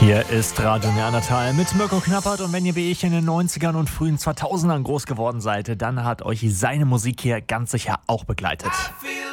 Hier ist Radio Neandertal mit Mirko Knappert, und wenn ihr wie ich in den 90ern und frühen 2000ern groß geworden seid, dann hat euch seine Musik hier ganz sicher auch begleitet.